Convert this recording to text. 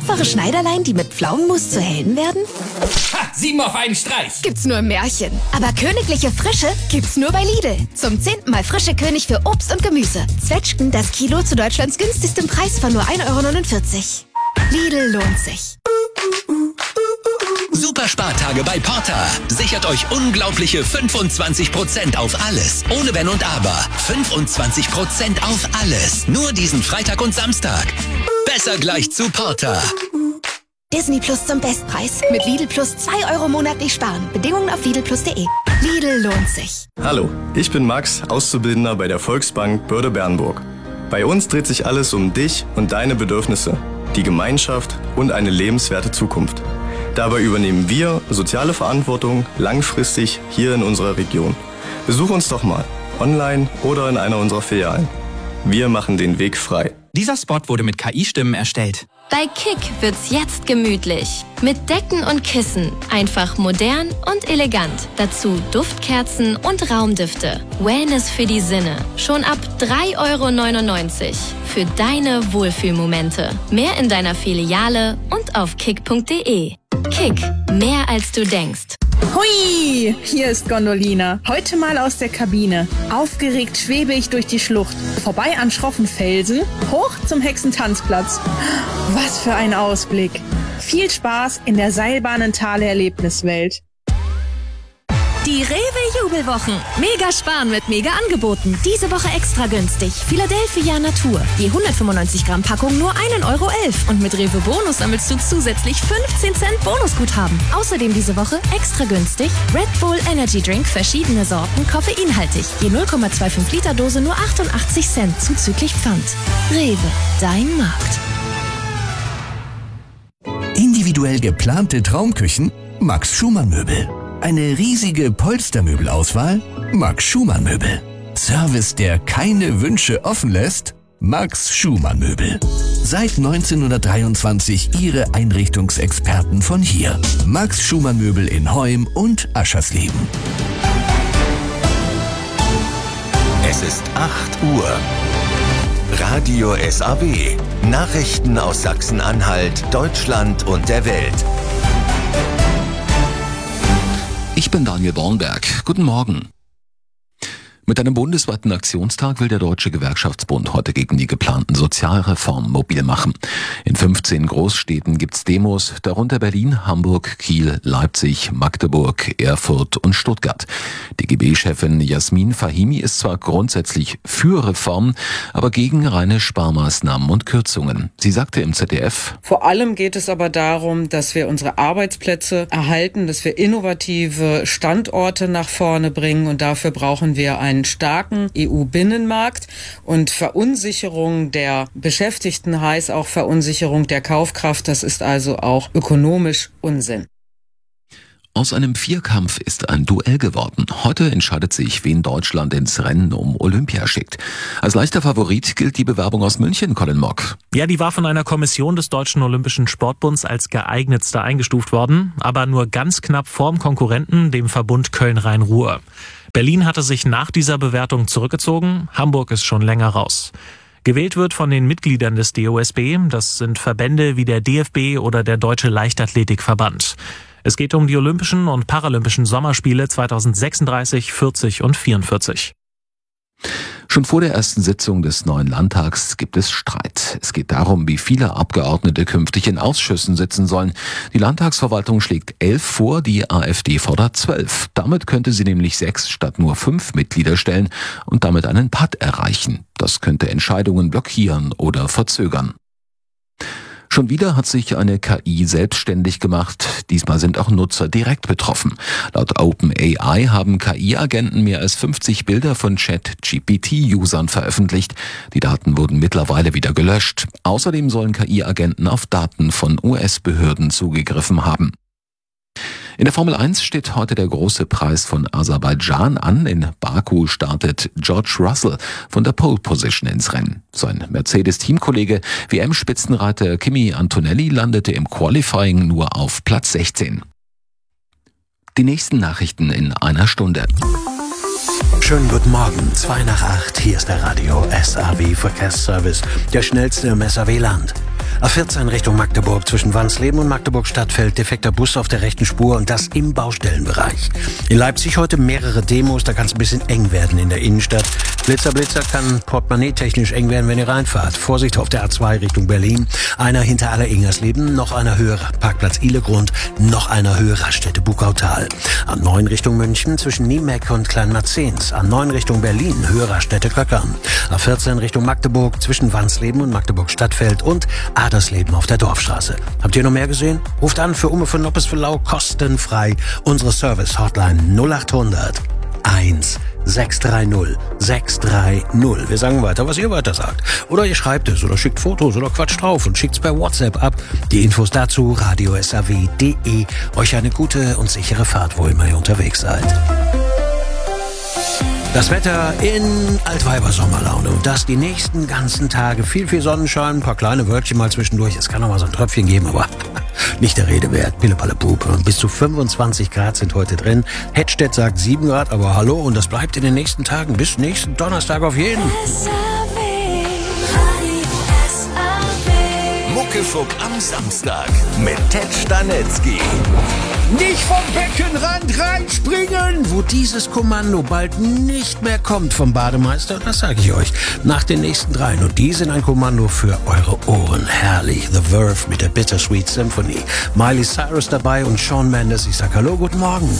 einfache Schneiderlein, die mit Pflaumenmus zu Helden werden? Ha! 7 auf einen Streich! Gibt's nur im Märchen. Aber königliche Frische gibt's nur bei Lidl. Zum 10. Mal frische König für Obst und Gemüse. Zwetschgen das Kilo zu Deutschlands günstigstem Preis von nur 1,49 €. Lidl lohnt sich. Super Spartage bei Porter. Sichert euch unglaubliche 25% auf alles. Ohne Wenn und Aber. 25% auf alles. Nur diesen Freitag und Samstag. Besser gleich zu Porter. Disney Plus zum Bestpreis. Mit Lidl Plus 2 € monatlich sparen. Bedingungen auf lidlplus.de. Lidl lohnt sich. Hallo, ich bin Max, Auszubildender bei der Volksbank Börde-Bernburg. Bei uns dreht sich alles um dich und deine Bedürfnisse, die Gemeinschaft und eine lebenswerte Zukunft. Dabei übernehmen wir soziale Verantwortung langfristig hier in unserer Region. Besuch uns doch mal, online oder in einer unserer Filialen. Wir machen den Weg frei. Dieser Spot wurde mit KI-Stimmen erstellt. Bei Kick wird's jetzt gemütlich. Mit Decken und Kissen. Einfach modern und elegant. Dazu Duftkerzen und Raumdüfte. Wellness für die Sinne. Schon ab 3,99 € für deine Wohlfühlmomente. Mehr in deiner Filiale und auf kick.de. Kick. Mehr als du denkst. Hui, hier ist Gondolina. Heute mal aus der Kabine. Aufgeregt schwebe ich durch die Schlucht. Vorbei an schroffen Felsen, hoch zum Hexentanzplatz. Was für ein Ausblick. Viel Spaß in der Seilbahnentale-Erlebniswelt. Die Rewe-Jubelwochen. Mega sparen mit Mega-Angeboten. Diese Woche extra günstig. Philadelphia Natur. Je 195 Gramm Packung nur 1,11 € Und mit Rewe Bonus sammelst du zusätzlich 15 Cent Bonusguthaben. Außerdem diese Woche extra günstig Red Bull Energy Drink, verschiedene Sorten, koffeinhaltig. Je 0,25 Liter Dose nur 88 Cent zuzüglich Pfand. Rewe, dein Markt. Individuell geplante Traumküchen? Max Schumann Möbel. Eine riesige Polstermöbelauswahl? Max Schumann Möbel. Service, der keine Wünsche offen lässt? Max Schumann Möbel. Seit 1923 Ihre Einrichtungsexperten von hier. Max Schumann Möbel in Heum und Aschersleben. Es ist 8 Uhr. Radio SAW. Nachrichten aus Sachsen-Anhalt, Deutschland und der Welt. Ich bin Daniel Bornberg. Guten Morgen. Mit einem bundesweiten Aktionstag will der Deutsche Gewerkschaftsbund heute gegen die geplanten Sozialreformen mobil machen. In 15 Großstädten gibt's Demos, darunter Berlin, Hamburg, Kiel, Leipzig, Magdeburg, Erfurt und Stuttgart. DGB-Chefin Jasmin Fahimi ist zwar grundsätzlich für Reformen, aber gegen reine Sparmaßnahmen und Kürzungen. Sie sagte im ZDF: Vor allem geht es aber darum, dass wir unsere Arbeitsplätze erhalten, dass wir innovative Standorte nach vorne bringen, und dafür brauchen wir einen starken EU-Binnenmarkt, und Verunsicherung der Beschäftigten heißt auch Verunsicherung der Kaufkraft. Das ist also auch ökonomisch Unsinn. Aus einem Vierkampf ist ein Duell geworden. Heute entscheidet sich, wen Deutschland ins Rennen um Olympia schickt. Als leichter Favorit gilt die Bewerbung aus München, Colin Mock. Ja, die war von einer Kommission des Deutschen Olympischen Sportbunds als geeignetster eingestuft worden, aber nur ganz knapp vorm Konkurrenten, dem Verbund Köln-Rhein-Ruhr. Berlin hatte sich nach dieser Bewertung zurückgezogen, Hamburg ist schon länger raus. Gewählt wird von den Mitgliedern des DOSB, das sind Verbände wie der DFB oder der Deutsche Leichtathletikverband. Es geht um die Olympischen und Paralympischen Sommerspiele 2036, 40 und 44. Schon vor der ersten Sitzung des neuen Landtags gibt es Streit. Es geht darum, wie viele Abgeordnete künftig in Ausschüssen sitzen sollen. Die Landtagsverwaltung schlägt 11 vor, die AfD fordert 12. Damit könnte sie nämlich 6 statt nur 5 Mitglieder stellen und damit einen Patt erreichen. Das könnte Entscheidungen blockieren oder verzögern. Schon wieder hat sich eine KI selbstständig gemacht. Diesmal sind auch Nutzer direkt betroffen. Laut OpenAI haben KI-Agenten mehr als 50 Bilder von ChatGPT-Usern veröffentlicht. Die Daten wurden mittlerweile wieder gelöscht. Außerdem sollen KI-Agenten auf Daten von US-Behörden zugegriffen haben. In der Formel 1 steht heute der große Preis von Aserbaidschan an. In Baku startet George Russell von der Pole Position ins Rennen. Sein Mercedes-Teamkollege WM-Spitzenreiter Kimi Antonelli landete im Qualifying nur auf Platz 16. Die nächsten Nachrichten in einer Stunde. Schönen guten Morgen, 7:55, hier ist der Radio SAW Verkehrsservice, der schnellste im SAW-Land. A14 Richtung Magdeburg zwischen Wansleben und Magdeburg Stadtfeld. Defekter Bus auf der rechten Spur und das im Baustellenbereich. In Leipzig heute mehrere Demos, da kann es ein bisschen eng werden in der Innenstadt. Blitzer kann portemonnaie-technisch eng werden, wenn ihr reinfahrt. Vorsicht auf der A2 Richtung Berlin. Einer hinter Aller-Ingersleben, noch einer höher Parkplatz Ihlegrund, noch einer höher Raststätte Bukautal. A9 Richtung München zwischen Niemeck und Kleinmarzens. A9 Richtung Berlin, höher Raststätte Köckern. A14 Richtung Magdeburg zwischen Wansleben und Magdeburg Stadtfeld und Adersleben auf der Dorfstraße. Habt ihr noch mehr gesehen? Ruft an für Umme von Noppes für Lau kostenfrei. Unsere Service-Hotline 0800 1630 630. Wir sagen weiter, was ihr weiter sagt. Oder ihr schreibt es oder schickt Fotos oder quatscht drauf und schickt's per WhatsApp ab. Die Infos dazu radiosaw.de. Euch eine gute und sichere Fahrt, wo immer ihr unterwegs seid. Das Wetter in Altweiber-Sommerlaune und das die nächsten ganzen Tage. Viel Sonnenschein, ein paar kleine Wölkchen mal zwischendurch. Es kann auch mal so ein Tröpfchen geben, aber nicht der Rede wert. Pille-Palle-Pup. Und bis zu 25 Grad sind heute drin. Hedstedt sagt 7 Grad, aber hallo. Und das bleibt in den nächsten Tagen bis nächsten Donnerstag auf jeden. Muckefuck am Samstag mit Ted Stanetzky. Nicht vom Beckenrand reinspringen, wo dieses Kommando bald nicht mehr kommt vom Bademeister, das sage ich euch, nach den nächsten 3. Und die sind ein Kommando für eure Ohren. Herrlich, The Verve mit der Bittersweet Symphony. Miley Cyrus dabei und Shawn Mendes. Ich sag hallo, guten Morgen.